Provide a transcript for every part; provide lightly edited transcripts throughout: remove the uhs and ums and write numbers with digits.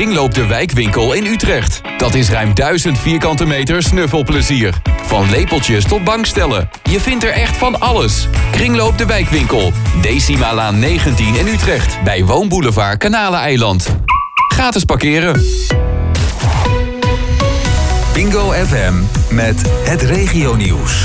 Kringloop de Wijkwinkel in Utrecht. Dat is ruim 1000 vierkante meter snuffelplezier. Van lepeltjes tot bankstellen. Je vindt er echt van alles. Kringloop de Wijkwinkel. Decimalaan 19 in Utrecht. Bij Woonboulevard Kanaleneiland. Gratis parkeren. Bingo FM met het regionieuws.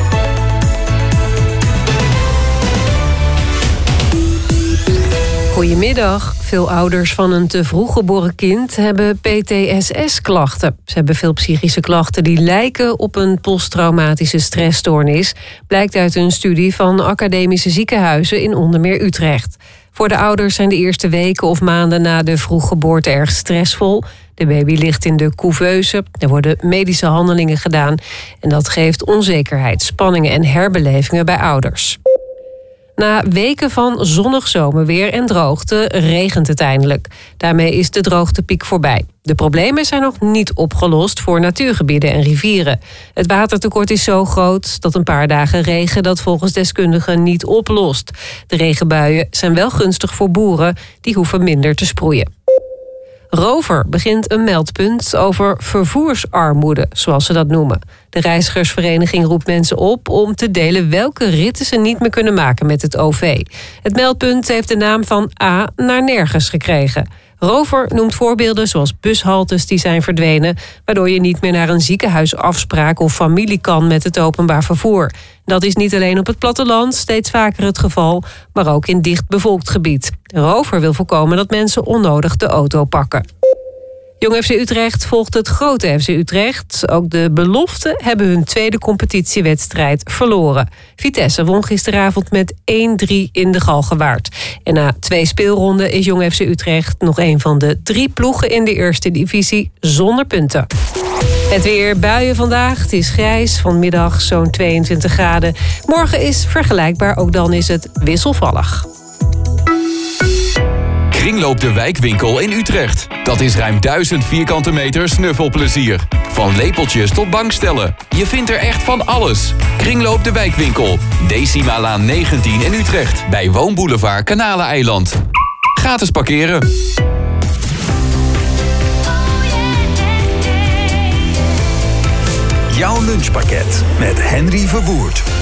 Goedemiddag. Veel ouders van een te vroeg geboren kind hebben PTSS-klachten. Ze hebben veel psychische klachten die lijken op een posttraumatische stressstoornis. Blijkt uit een studie van academische ziekenhuizen in onder meer Utrecht. Voor de ouders zijn de eerste weken of maanden na de vroeggeboorte erg stressvol. De baby ligt in de couveuse, er worden medische handelingen gedaan. En dat geeft onzekerheid, spanningen en herbelevingen bij ouders. Na weken van zonnig zomerweer en droogte regent het eindelijk. Daarmee is de droogtepiek voorbij. De problemen zijn nog niet opgelost voor natuurgebieden en rivieren. Het watertekort is zo groot dat een paar dagen regen dat volgens deskundigen niet oplost. De regenbuien zijn wel gunstig voor boeren, die hoeven minder te sproeien. Rover begint een meldpunt over vervoersarmoede, zoals ze dat noemen. De reizigersvereniging roept mensen op om te delen welke ritten ze niet meer kunnen maken met het OV. Het meldpunt heeft de naam van A naar nergens gekregen. Rover noemt voorbeelden zoals bushaltes die zijn verdwenen, waardoor je niet meer naar een ziekenhuisafspraak of familie kan met het openbaar vervoer. Dat is niet alleen op het platteland steeds vaker het geval, maar ook in dichtbevolkt gebied. Rover wil voorkomen dat mensen onnodig de auto pakken. Jong FC Utrecht volgt het grote FC Utrecht. Ook de beloften hebben hun tweede competitiewedstrijd verloren. Vitesse won gisteravond met 1-3 in de Galgenwaard. En na 2 speelronden is Jong FC Utrecht nog een van de 3 ploegen in de eerste divisie zonder punten. Het weer, buien vandaag. Het is grijs, vanmiddag zo'n 22 graden. Morgen is vergelijkbaar, ook dan is het wisselvallig. Kringloop de Wijkwinkel in Utrecht. Dat is ruim 1000 vierkante meter snuffelplezier. Van lepeltjes tot bankstellen. Je vindt er echt van alles. Kringloop de Wijkwinkel. Decimalaan 19 in Utrecht. Bij Woonboulevard Kanaleneiland. Gratis parkeren. Jouw lunchpakket met Henry Verwoerd.